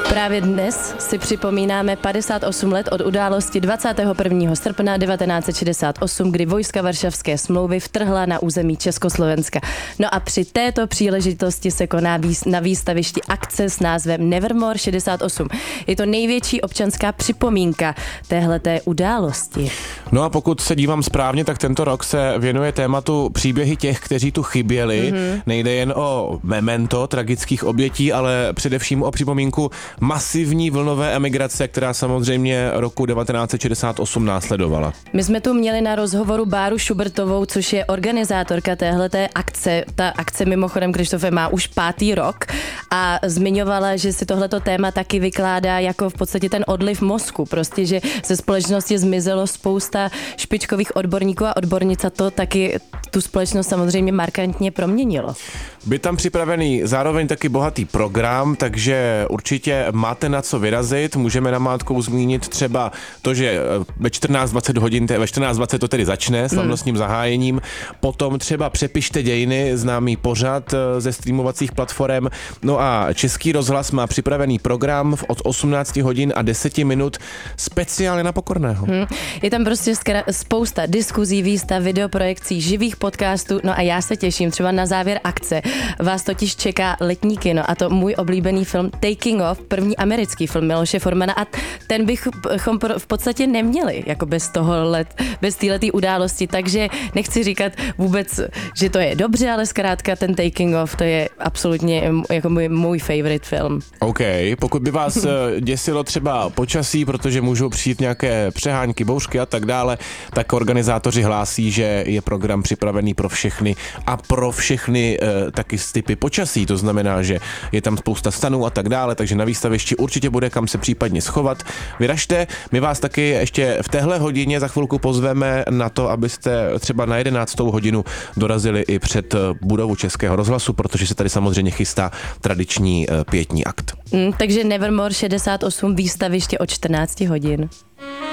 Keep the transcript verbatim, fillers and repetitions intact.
Právě dnes si připomínáme padesát osm let od události dvacátého prvního srpna devatenáct set šedesát osm, kdy vojska Varšavské smlouvy vtrhla na území Československa. No a při této příležitosti se koná na výstavišti akce s názvem Nevermore šedesát osm. Je to největší občanská připomínka téhleté události. No a pokud se dívám správně, tak tento rok se věnuje tématu příběhy těch, kteří tu chyběli. Mm-hmm. Nejde jen o memento tragických obětí, ale především o připomínku masivní vlnové emigrace, která samozřejmě roku devatenáct set šedesát osm následovala. My jsme tu měli na rozhovoru Báru Šubertovou, což je organizátorka téhleté akce. Ta akce mimochodem, Krištofe, má už pátý rok a zmiňovala, že si tohleto téma taky vykládá jako v podstatě ten odliv mozku. Prostě, že ze společnosti zmizelo spousta špičkových odborníků a odbornic a to taky tu společnost samozřejmě markantně proměnilo. Byl tam připravený zároveň taky bohatý program, takže určitě máte na co vyrazit. Můžeme namátkou zmínit třeba to, že ve čtrnáct dvacet hodin, ve čtrnáct dvacet to tedy začne slavnostním zahájením. Potom třeba Přepište dějiny, známý pořad ze streamovacích platform. No a Český rozhlas má připravený program od osmnáct hodin a deset minut speciálně na Pokorného. Hmm. Je tam prostě spousta diskuzí, výstav, videoprojekcí, živých podcastů. No a já se těším třeba na závěr akce. Vás totiž čeká letní kino a to můj oblíbený film Taking Off, první americký film Miloše Formana a ten bychom v podstatě neměli jako bez toho let, bez téhletý události, takže nechci říkat vůbec, že to je dobře, ale zkrátka ten Taking Off, to je absolutně jako můj, můj favorite film. OK, pokud by vás děsilo třeba počasí, protože můžou přijít nějaké přehánky, bouřky a tak dále, tak organizátoři hlásí, že je program připravený pro všechny a pro všechny eh, taky z typy počasí, to znamená, že je tam spousta stanů a tak dále, takže na výstavišti určitě bude kam se případně schovat. Vyražte, my vás taky ještě v téhle hodině za chvilku pozveme na to, abyste třeba na jedenáctou hodinu dorazili i před budovu Českého rozhlasu, protože se tady samozřejmě chystá tradiční uh, pětní akt. Mm, takže Nevermore šedesát osm výstaviště od čtrnáct hodin.